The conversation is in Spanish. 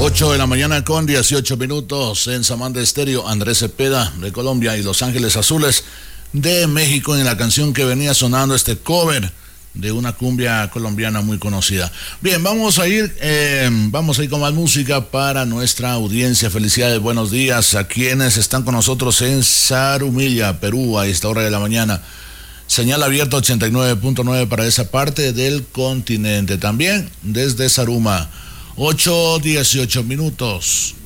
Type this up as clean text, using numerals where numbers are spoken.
8 de la mañana con 18 minutos en Samanda Estéreo. Andrés Cepeda de Colombia y Los Ángeles Azules de México en la canción que venía sonando, este cover de una cumbia colombiana muy conocida. Bien, vamos a ir con más música para nuestra audiencia. Felicidades, buenos días a quienes están con nosotros en Zarumilla, Perú, a esta hora de la mañana. Señal abierta 89.9 para esa parte del continente. También desde Zaruma, 8:18 minutos.